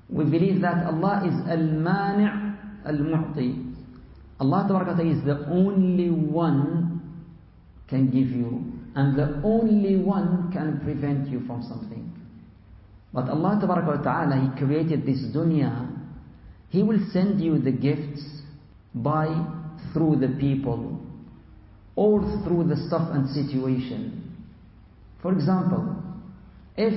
We believe that Allah is Al-Mani' Al-Mu'ti. Allah Ta'ala is the only one can give you, and the only one can prevent you from something. But Allah Ta'ala, He created this dunya. He will send you the gifts through the people or through the stuff and situation. For example, if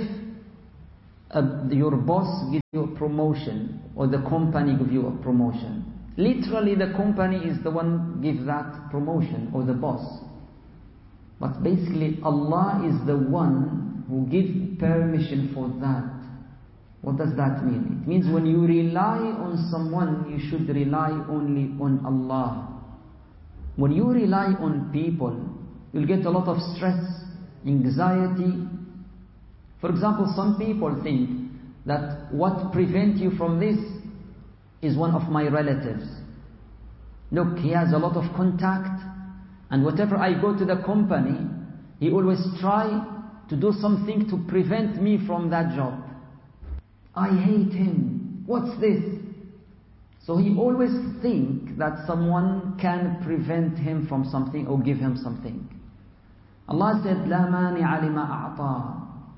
your boss gives you a promotion, or the company gives you a promotion, literally the company is the one gives that promotion, or the boss. But basically Allah is the one who gives permission for that. What does that mean? It means when you rely on someone, you should rely only on Allah. When you rely on people, you'll get a lot of stress, anxiety. For example, some people think that what prevents you from this is one of my relatives. Look, he has a lot of contact, and whatever I go to the company, he always try to do something to prevent me from that job. I hate him. What's this? So he always thinks that someone can prevent him from something or give him something. Allah said, "La mani'a lima a'ta."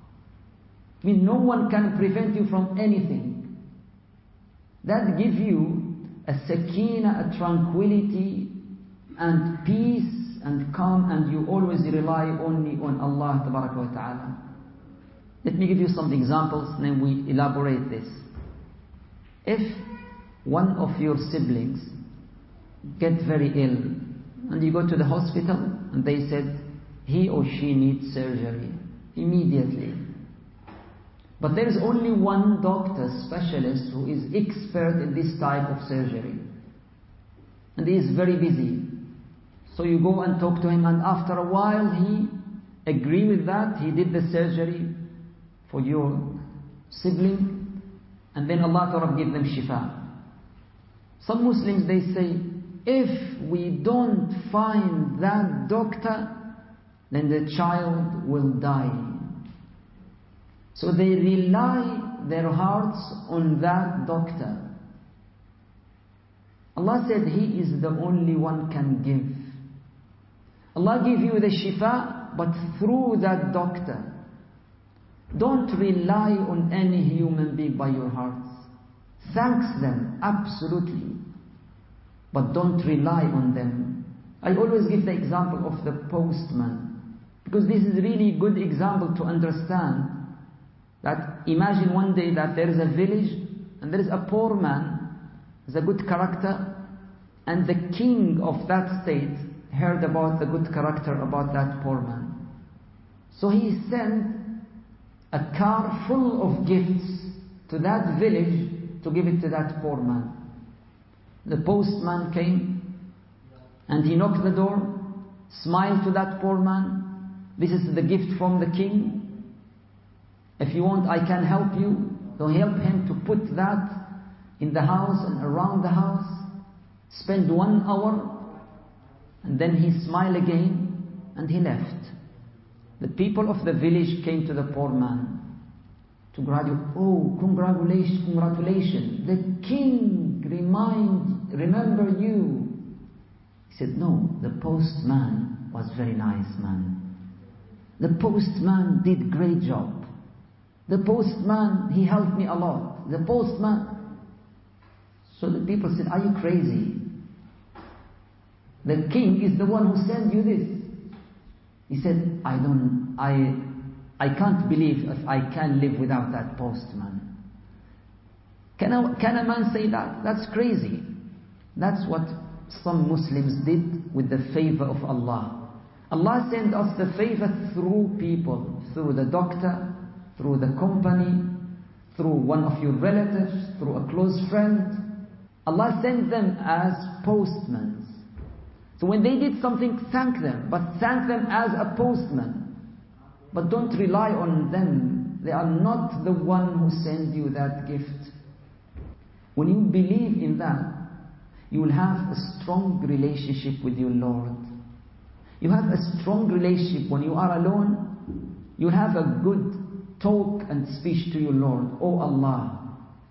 I mean, no one can prevent you from anything. That gives you a sakina, a tranquility and peace and calm, and you always rely only on Allah Ta'ala. Let me give you some examples, and then we elaborate this. If one of your siblings gets very ill, and you go to the hospital, and they said he or she needs surgery immediately. But there is only one doctor, specialist, who is expert in this type of surgery. And he is very busy. So you go and talk to him, and after a while he agrees with that. He did the surgery for your sibling, and then Allah Ta'ala give them shifa. Some Muslims, they say, if we don't find that doctor, then the child will die. So they rely their hearts on that doctor. Allah said He is the only one can give. Allah give you the shifa, but through that doctor. Don't rely on any human being by your hearts. Thanks them, absolutely. But don't rely on them. I always give the example of the postman, because this is really a good example to understand that imagine one day that there is a village and there is a poor man, is a good character, and the king of that state heard about the good character about that poor man. So he sent a car full of gifts to that village to give it to that poor man. The postman came and he knocked the door, smiled to that poor man. This is the gift from the king. If you want, I can help you. So help him to put that in the house and around the house. Spend 1 hour, and then he smiled again and he left. The people of the village came to the poor man to graduate. Oh, congratulations! The king remember you. He said, no, the postman was very nice man. The postman did great job. The postman, he helped me a lot. The postman. So the people said, are you crazy? The king is the one who sent you this. He said, I can't believe if I can live without that postman. Can a man say that? That's crazy. That's what some Muslims did with the favor of Allah. Allah sent us the favor through people, through the doctor, through the company, through one of your relatives, through a close friend. Allah sent them as postmen. So when they did something, thank them, but thank them as a postman. But don't rely on them. They are not the one who sent you that gift. When you believe in that, you will have a strong relationship with your Lord. You have a strong relationship when you are alone. You have a good talk and speech to your Lord. Oh Allah,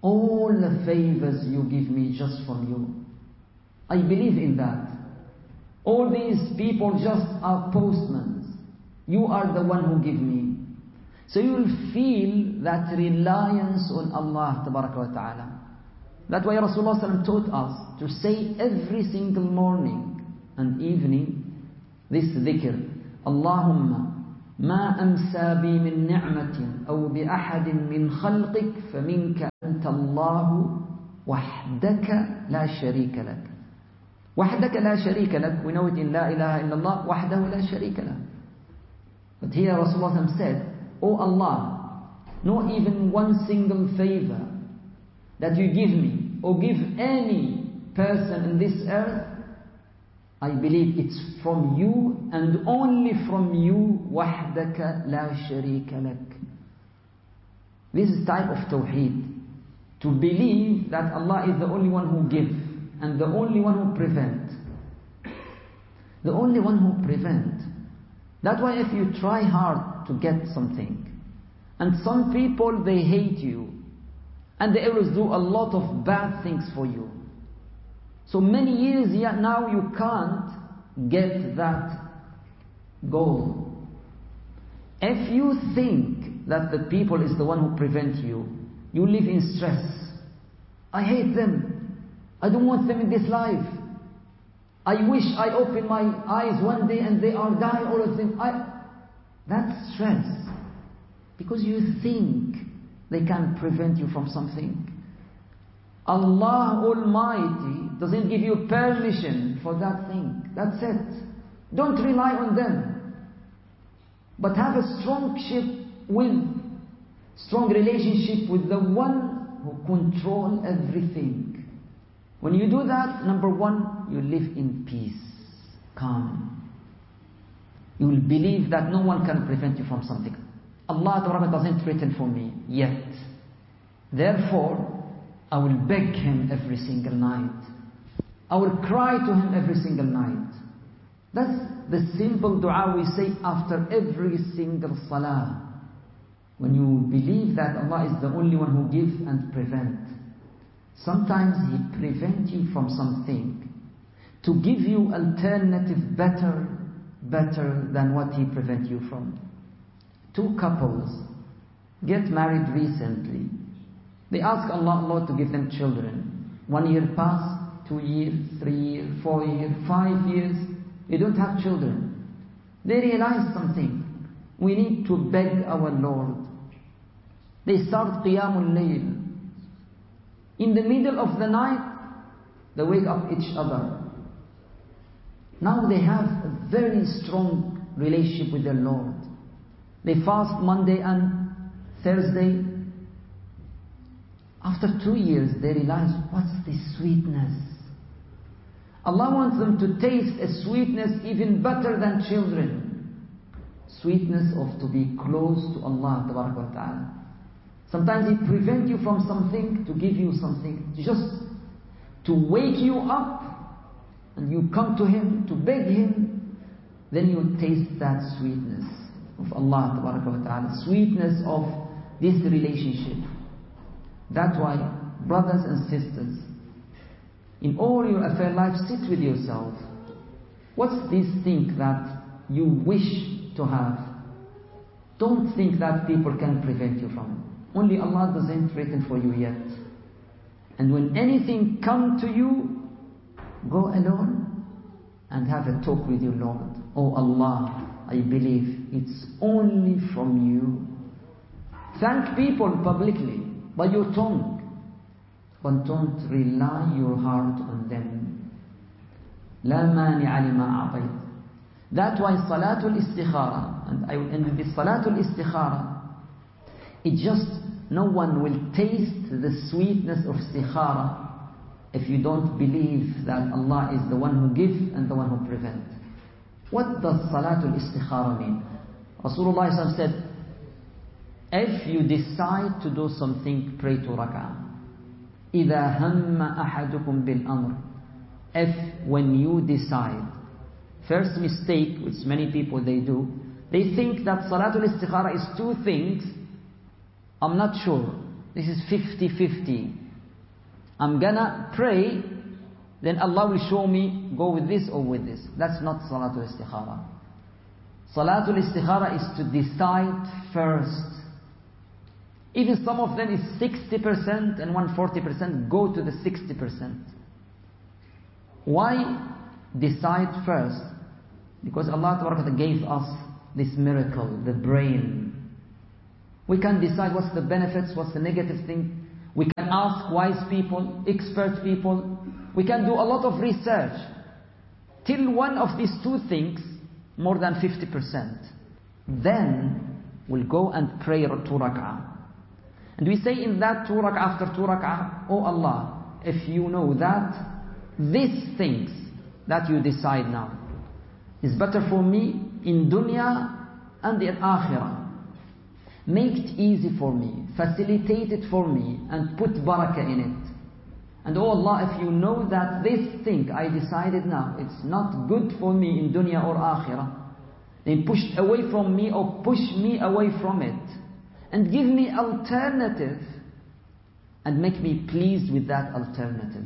all the favors you give me just from you. I believe in that. All these people just are postmen. You are the one who give me. So you will feel that reliance on Allah Tabaraka wa Ta'ala. That's why Rasulullah SAW taught us to say every single morning and evening this dhikr. Allahumma ما أمسى بي من نعمة أو بأحد من خلقك فمنك أنت الله وحدك لا شريك لك. وحدك لا شريك لك. We know it in لا إله إلا الله وحده لا شريك له. But here Rasulullah said, Oh Allah, not even one single favor that you give me or give any person in this earth, I believe it's from you and only from you. وَحْدَكَ لَا شَرِيكَ لَكَ. This is type of tawheed. To believe that Allah is the only one who gives and the only one who prevents. The only one who prevents. That's why if you try hard to get something, and some people they hate you, and they always do a lot of bad things for you. So many years yet now you can't get that goal. If you think that the people is the one who prevent you, you live in stress. I hate them. I don't want them in this life. I wish I open my eyes one day and they are dying, all of them. That's stress. Because you think they can prevent you from something. Allah Almighty doesn't give you permission for that thing. That's it. Don't rely on them. But have a strong relationship with the one who controls everything. When you do that, number one, you live in peace, calm. You will believe that no one can prevent you from something. Allah doesn't threaten for me yet. Therefore, I will beg Him every single night. I will cry to Him every single night. That's the simple dua we say after every single salah. When you believe that Allah is the only one who gives and prevents. Sometimes He prevents you from something to give you alternative better than what He prevents you from. Two couples get married recently. They ask Allah to give them children. 1 year passed, 2 years, 3 years, 4 years, 5 years. They don't have children. They realize something. We need to beg our Lord. They start Qiyamul Layl. In the middle of the night, they wake up each other. Now they have a very strong relationship with their Lord. They fast Monday and Thursday. After 2 years, they realize, what's this sweetness? Allah wants them to taste a sweetness even better than children. Sweetness of to be close to Allah Ta'ala. Sometimes He prevents you from something to give you something. Just to wake you up and you come to Him to beg Him. Then you taste that sweetness of Allah Ta'ala. Sweetness of this relationship. That's why, brothers and sisters, in all your affair life, sit with yourself. What's this thing that you wish to have? Don't think that people can prevent you from it. Only Allah doesn't threaten for you yet. And when anything comes to you, go alone and have a talk with your Lord. Oh Allah, I believe it's only from you. Thank people publicly by your tongue, but don't rely your heart on them. لا مانع لما أعطيت. That's why Salatul Istikhara, and I will end with this Salatul Istikhara, it just, no one will taste the sweetness of Istikhara if you don't believe that Allah is the one who gives and the one who prevents. What does Salatul Istikhara mean? Rasulullah said, if you decide to do something, pray 2 rak'ah. إِذَا هَمَّ أَحَدُكُمْ بِالْأَمْرِ. If when you decide, first mistake which many people they do, they think that Salatul Istikhara is 2 things. I'm not sure. This is 50-50. I'm gonna pray, then Allah will show me, go with this or with this. That's not Salatul Istikhara. Salatul Istikhara is to decide first. Even some of them is 60% and 140%, go to the 60%. Why decide first? Because Allah Ta'ala gave us this miracle, the brain. We can decide what's the benefits, what's the negative thing. We can ask wise people, expert people. We can do a lot of research. Till one of these two things, more than 50%. Then we'll go and pray 2 rak'ah. And we say in that 2 rak'ah, after 2 rak'ah, oh Allah, if you know that these things that you decide now is better for me in dunya and in akhirah, make it easy for me, facilitate it for me, and put barakah in it. And oh Allah, if you know that this thing I decided now, it's not good for me in dunya or akhirah, then push it away from me or push me away from it. And give me alternative and make me pleased with that alternative.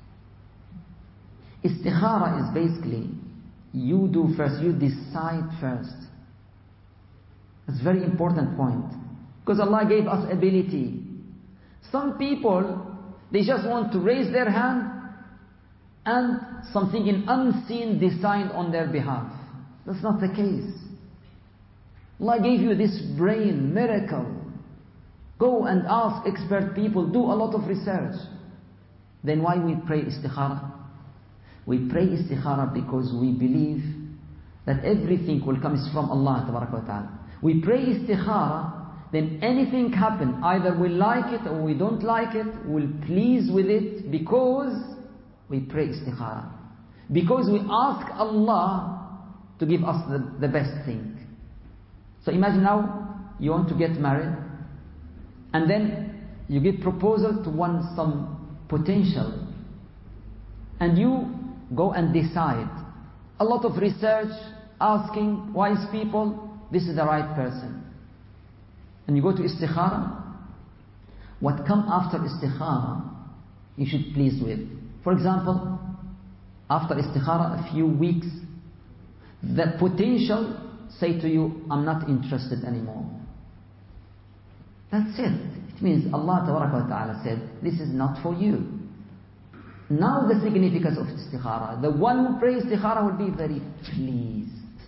Istikhara is basically, you do first, you decide first. It's a very important point. Because Allah gave us ability. Some people, they just want to raise their hand and something in unseen decide on their behalf. That's not the case. Allah gave you this brain, miracle. Go and ask expert people, do a lot of research. Then why we pray istikhara? We pray istikhara because we believe that everything will come from Allah Ta'ala. We pray istikhara, then anything happen, either we like it or we don't like it, we'll please with it because we pray istikhara. Because we ask Allah to give us the best thing. So imagine now, you want to get married, and then you give proposal to some potential, and you go and decide. A lot of research, asking wise people, this is the right person. And you go to istikhara. What come after istikhara, you should please with. For example, after istikhara, a few weeks, the potential say to you, I'm not interested anymore. That's it. It means Allah Ta'ala said, this is not for you. Now the significance of istikhara. The one who prays istikhara will be very pleased.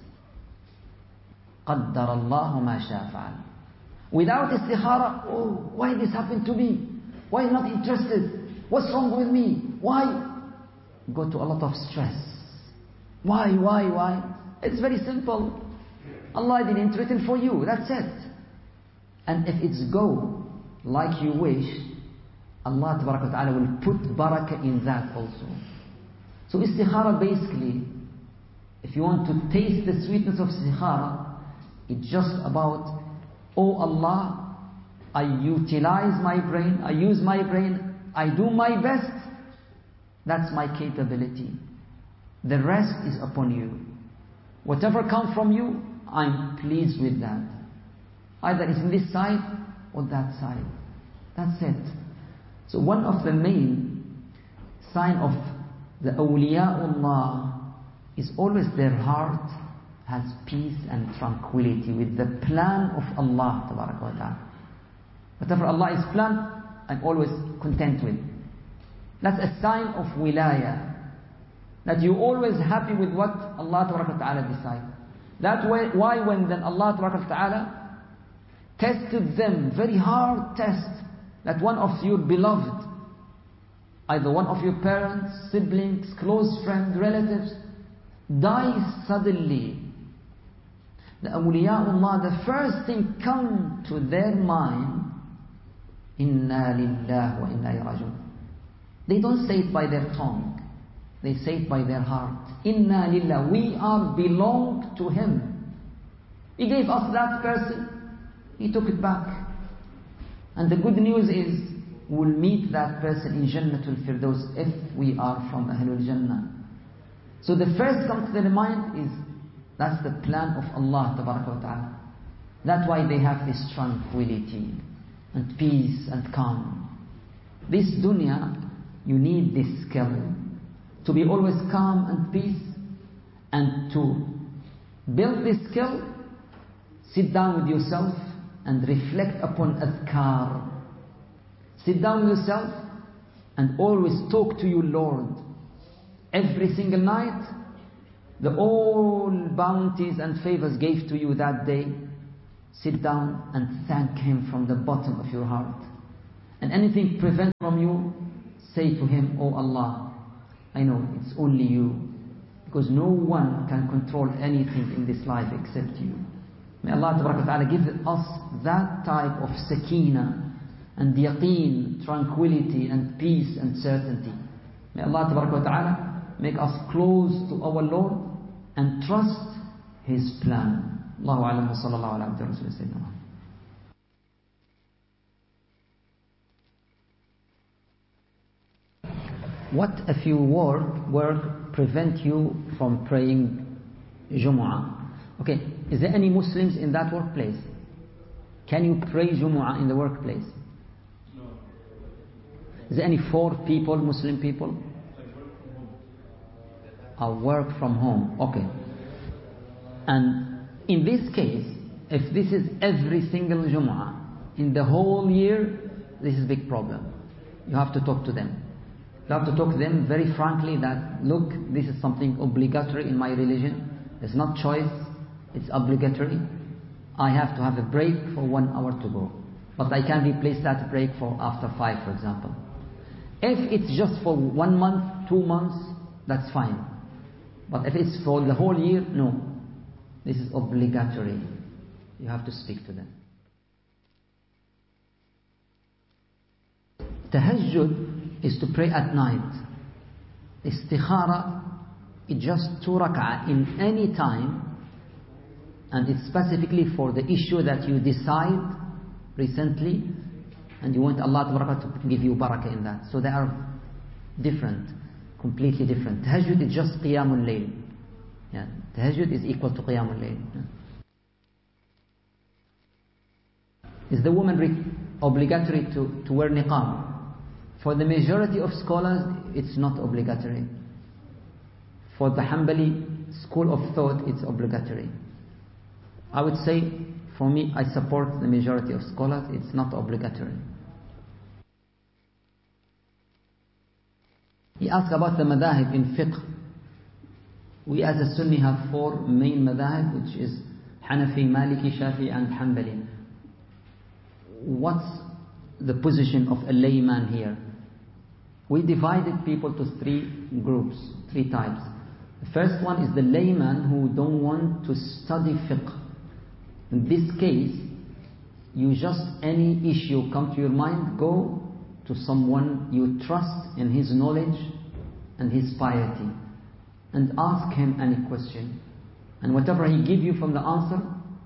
قَدَّرَ اللَّهُ مَا شَاءَ فَعَلَ. Without istikhara, oh, why this happened to me? Why not interested? What's wrong with me? Why? Go to a lot of stress. Why? It's very simple. Allah didn't written for you, that's it. And if it's go like you wish, Allah Ta'ala will put barakah in that also. So istikhara basically, if you want to taste the sweetness of istikhara, it's just about, oh Allah, I utilize my brain, I use my brain, I do my best. That's my capability. The rest is upon you. Whatever comes from you, I'm pleased with that. Either it's in this side or that side. That's it. So one of the main sign of the awliyaullah is always their heart has peace and tranquility with the plan of Allah Ta'ala. Whatever Allah is planned, I'm always content with. That's a sign of wilaya. That you're always happy with what Allah Ta'ala decides. That's why when then Allah Ta'ala tested them, very hard test, that one of your beloved, either one of your parents, siblings, close friends, relatives, dies suddenly. The awliyaullah, the first thing come to their mind, Inna lillahi wa inna ilayhi raji'un. They don't say it by their tongue, they say it by their heart. Inna lillah, we are belong to Him. He gave us that person, He took it back. And the good news is, we'll meet that person in Jannatul Firdaus if we are from Ahlul Jannah. So the first comes to their mind is, that's the plan of Allah Ta'ala. That's why they have this tranquility. and peace and calm. This dunya, you need this skill to be always calm and peace. And to build this skill, sit down with yourself and reflect upon adhkar. Sit down with yourself and always talk to your Lord. Every single night, the all bounties and favors gave to you that day, sit down and thank Him from the bottom of your heart. And anything prevents from you, say to Him, "Oh Allah, I know it's only you, because no one can control anything in this life except you." May Allah Ta'ala give us that type of sakina and yaqeen, tranquility and peace and certainty. May Allah Ta'ala make us close to our Lord and trust His plan. Allahu a'lam wa sallallahu ala abdi rasul sayyidina. What if your work prevent you from praying Jumu'ah? Okay, is there any Muslims in that workplace? Can you pray Jumu'ah in the workplace? No. Is there any 4 people, Muslim people? Work from home. Okay. And in this case, if this is every single Jumu'ah in the whole year, this is a big problem. You have to talk to them. You have to talk to them very frankly that, look, this is something obligatory in my religion. It's not choice, it's obligatory. I have to have a break for 1 hour to go. But I can replace that break for after 5, for example. If it's just for 1 month, 2 months, that's fine. But if it's for the whole year, no. This is obligatory. You have to speak to them. Tahajjud is to pray at night. Istikhara is just 2 rak'ah in any time, and it's specifically for the issue that you decide recently, and you want Allah to give you barakah in that. So they are different, completely different. Tahajjud is just qiyamul layl. Yeah, tahajjud is equal to qiyamul layl. Yeah. Is the woman obligatory to wear niqab? For the majority of scholars, it's not obligatory. For the Hanbali school of thought, it's obligatory. I would say, for me, I support the majority of scholars, it's not obligatory. He asked about the madahib in fiqh. We as a Sunni have 4 main madahib, which is Hanafi, Maliki, Shafi and Hanbali. What's the position of a layman here? We divided people to 3 groups, 3 types. The first one is the layman who don't want to study fiqh. In this case, you just, any issue come to your mind, go to someone you trust in his knowledge and his piety, and ask him any question. And whatever he give you from the answer,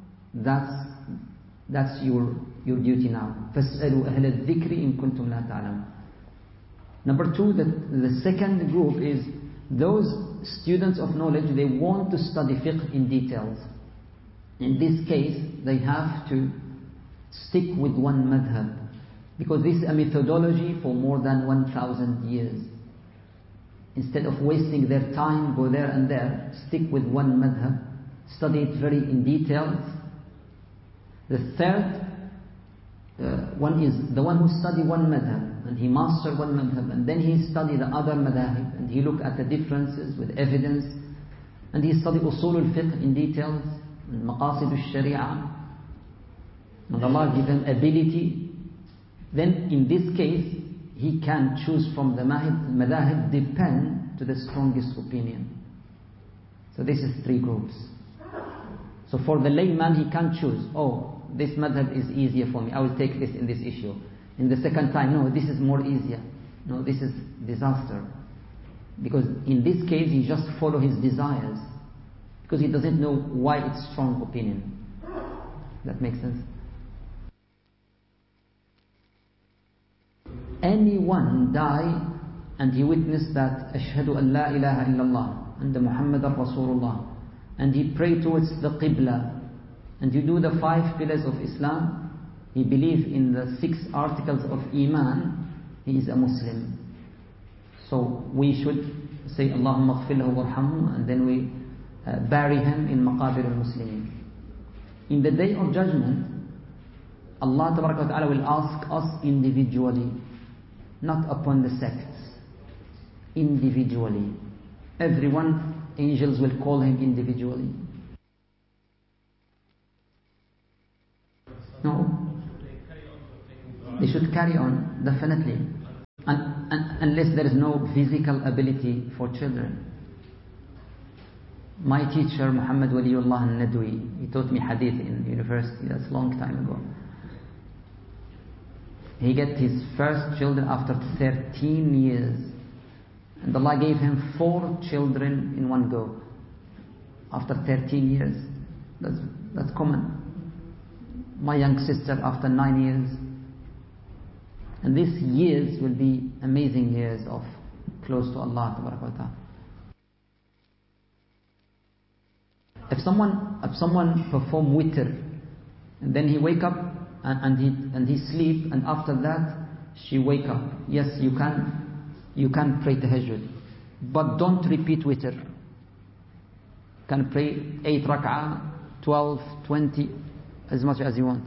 that's your duty now. فَاسْأَلُوا أَهْلَ الذِّكْرِ إِن كُنْتُمْ لَا تَعْلَمُونَ. Number 2, the second group is those students of knowledge, they want to study fiqh in details. In this case, they have to stick with one madhab, because this is a methodology for more than 1,000 years. Instead of wasting their time, go there and there, stick with one madhab, study it very in details. The third one is the one who study one madhab, and he master one madhab, and then he study the other madhab, and he look at the differences with evidence, and he study usul al-fiqh in details, and maqasid al-sharia, and Allah give him ability. Then in this case, he can choose from the madhab depend to the strongest opinion. So this is 3 groups. So for the layman, he can choose, oh, this madhab is easier for me, I will take this in this issue. In the second time, no, this is more easier. No, this is disaster. Because in this case, he just follow his desires, because he doesn't know why it's strong opinion. That makes sense? Anyone die and he witnessed that Ashhadu an la ilaha illallah and Muhammadan Rasulullah, and he pray towards the Qibla, and you do the 5 pillars of Islam, he believes in the 6 articles of Iman, he is a Muslim. So we should say Allahumma ighfir lahu warhamhu, and then we bury him in Maqabir al-Muslimin. In the Day of Judgment, Allah Tabaraka wa Ta'ala will ask us individually, not upon the sects. Individually. Everyone, angels will call him individually. No. They should carry on, definitely. Unless there is no physical ability for children. My teacher, Muhammad Waliullah al-Nadwi, he taught me hadith in university, that's a long time ago. He got his first children after 13 years. And Allah gave him 4 children in one go. After 13 years. That's common. My young sister after 9 years. And these years will be amazing years of close to Allah Tabaraka wa Ta'ala. If someone perform witr, and then he wake up and he sleep, and after that she wake up. Yes, you can pray tahajjud, but don't repeat witr. You can pray 8 rak'ah, 12, 20, as much as you want.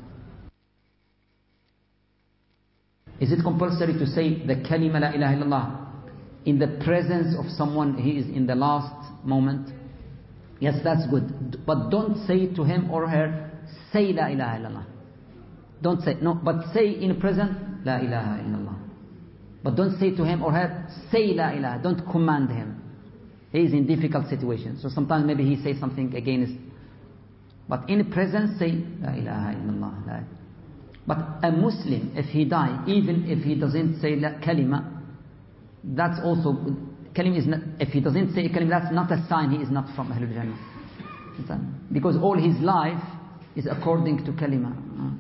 Is it compulsory to say the kalima la ilaha illallah in the presence of someone he is in the last moment? Yes, that's good. But don't say to him or her, say la ilaha illallah. Don't say, no, but say in present, la ilaha illallah. But don't say to him or her, say la ilaha. Don't command him. He is in difficult situations. So sometimes maybe he says something against. But in presence, say la ilaha illallah. La. But a Muslim, if he die, even if he doesn't say la kalima, that's also good. Kalima is not, if he doesn't say kalima, that's not a sign he is not from Ahlul Jannah. Because all his life is according to kalima.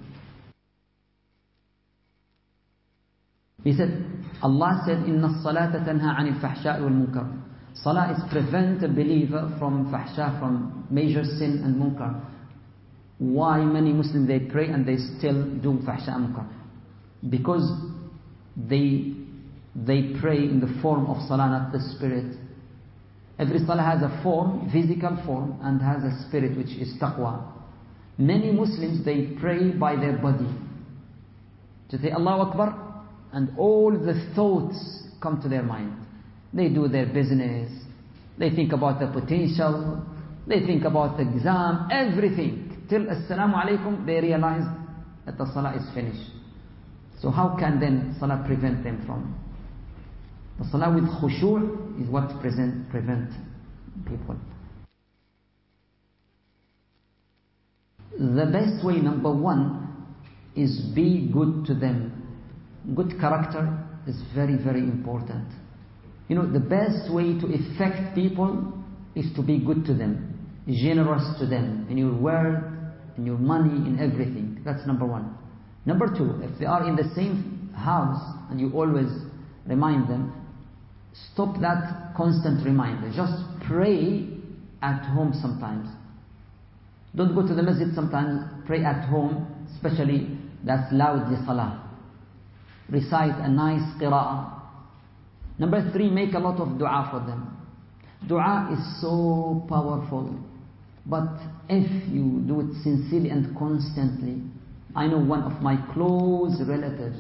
He said, Allah said, Inna as-salata tanha 'anil fahsha'i wal munkar. Salah is prevent a believer from fahsha, from major sin and munkar. Why many Muslims they pray and they still do fahsha and munkar? Because they pray in the form of salah, not the spirit. Every salah has a form, physical form, and has a spirit which is taqwa. Many Muslims they pray by their body. To say Allahu Akbar, and all the thoughts come to their mind. They do their business, they think about the potential, they think about the exam, everything. Till Assalamu alaikum, they realize that the salah is finished. So how can then salah prevent them from? The salah with khushu' is what prevent people. The best way, number 1, is be good to them. Good character is very, very important. You know, the best way to affect people is to be good to them, generous to them, in your word, in your money, in everything. That's number 1. Number 2, if they are in the same house and you always remind them, stop that constant reminder. Just pray at home sometimes. Don't go to the masjid sometimes, pray at home, especially that's loudly salah. Recite a nice qira'ah. Number 3, make a lot of dua for them. Dua is so powerful. But if you do it sincerely and constantly, I know one of my close relatives,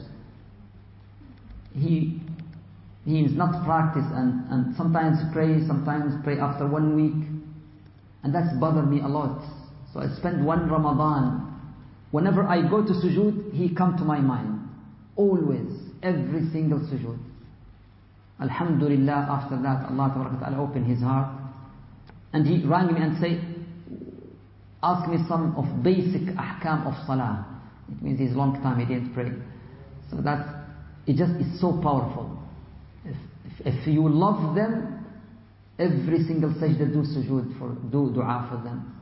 he is not practiced and sometimes pray after 1 week. And that's bothered me a lot. So I spent 1 Ramadan. Whenever I go to sujood, he come to my mind. Always, every single sujood. Alhamdulillah, after that, Allah Ta'ala opened his heart. And he rang me and said, ask me some of basic ahkam of salah. It means he's long time he didn't pray. So that, it just is so powerful. If you love them, every single sajda do sujood do dua for them.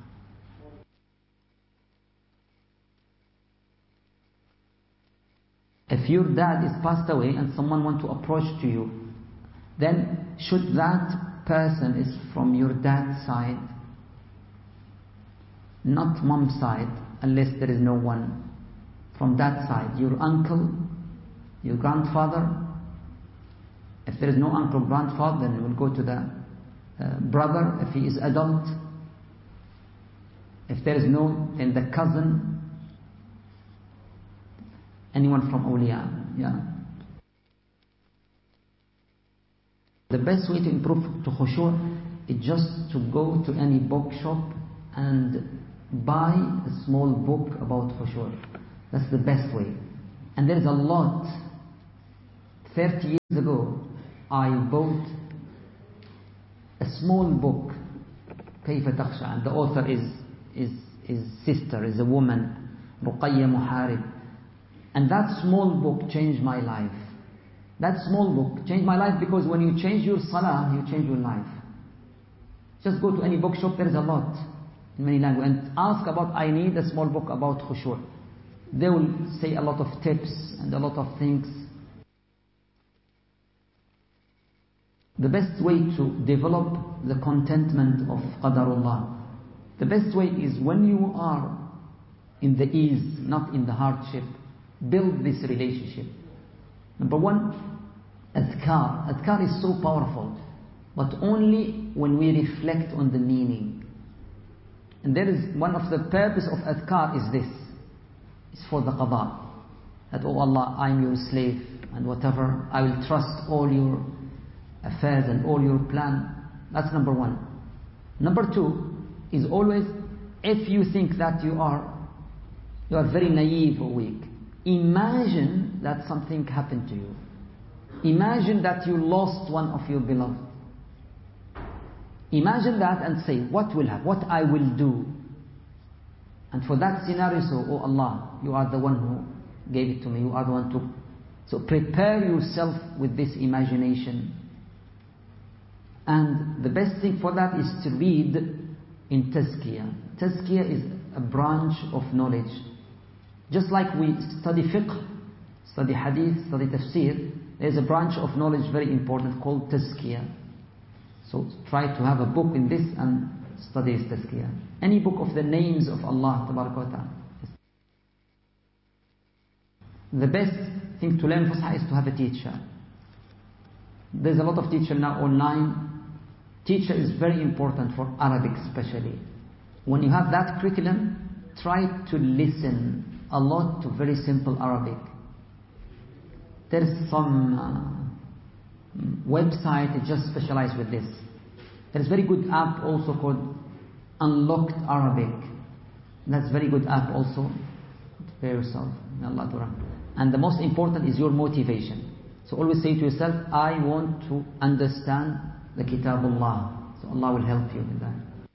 If your dad is passed away and someone want to approach to you, then should that person is from your dad's side, not mom's side, unless there is no one from that side, your uncle, your grandfather. If there is no uncle, grandfather, then we'll go to the brother if he is adult. If there is no, then the cousin, anyone from awliya. Yeah. The best way to improve to khushu' is just to go to any bookshop and buy a small book about khushu'. That's the best way. And there is a lot. 30 years ago, I bought a small book, كيف تخشى, and the author is sister, is a woman, Ruqayya Muharib. And that small book changed my life. That small book changed my life, because when you change your salah, you change your life. Just go to any bookshop, there is a lot in many languages, and ask about, I need a small book about khushu'. They will say a lot of tips and a lot of things. The best way to develop the contentment of Qadarullah, the best way is when you are in the ease, not in the hardship. Build this relationship. Number one, adhkar. Adhkar is so powerful, but only when we reflect on the meaning. And there is one of the purpose of adhkar is this. It's for the qada. That, oh Allah, I'm your slave, and whatever, I will trust all your affairs and all your plan. That's number one. Number two is always, if you think that you are very naive or weak, imagine that something happened to you. Imagine that you lost one of your beloved. Imagine that and say, what will happen? What I will do? And for that scenario, so, oh Allah, you are the one who gave it to me. You are the one to... So prepare yourself with this imagination. And the best thing for that is to read in Tazkiyah. Tazkiyah is a branch of knowledge. Just like we study fiqh, study hadith, study tafsir, there is a branch of knowledge very important called Tazkiyah. So try to have a book in this and study Tazkiyah. Any book of the names of Allah Tabaraka wa Ta'ala. The best thing to learn Fusha is to have a teacher. There's a lot of teachers now online. Teacher is very important for Arabic especially. When you have that curriculum, try to listen a lot to very simple Arabic. There's some website that just specialized with this. There's a very good app also called Unlocked Arabic. That's a very good app also. Prepare yourself. May Allah to run. And the most important is your motivation. So always say to yourself, I want to understand the Kitabullah. So Allah will help you with that.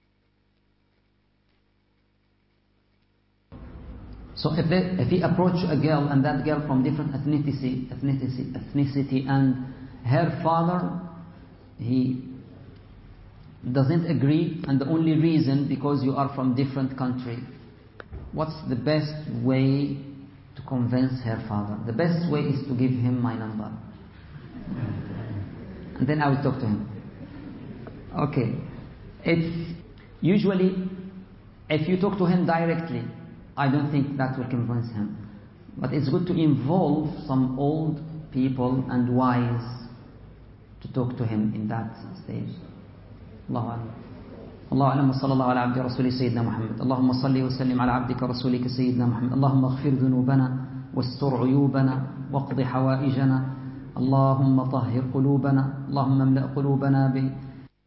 So if he approach a girl, and that girl from different ethnicity, and her father, he doesn't agree, and the only reason because you are from different country, what's the best way to convince her father? The best way is to give him my number, and then I will talk to him. Okay, it's usually if you talk to him directly, I don't think that will convince him. But it's good to involve some old people and wise to talk to him in that stage. Allahu Akbar. الله أعلم وصلى الله على عبد رسوله سيدنا محمد. اللهم صل وسلم على عبدك رسولك سيدنا محمد. اللهم اغفر ذنوبنا واستر عيوبنا واقض حوائجنا. اللهم طهر قلوبنا. اللهم املأ قلوبنا